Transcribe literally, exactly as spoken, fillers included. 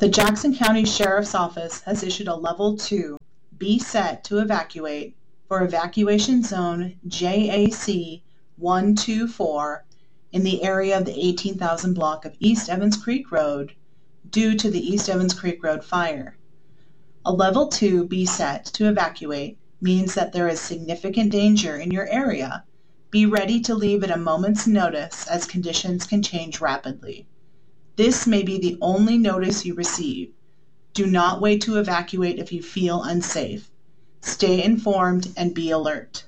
The Jackson County Sheriff's Office has issued a Level two, Be Set to Evacuate for Evacuation Zone J A C one two four in the area of the eighteen thousand block of East Evans Creek Road due to the East Evans Creek Road fire. A Level two Be Set to Evacuate means that there is significant danger in your area. Be ready to leave at a moment's notice as conditions can change rapidly. This may be the only notice you receive. Do not wait to evacuate if you feel unsafe. Stay informed and be alert.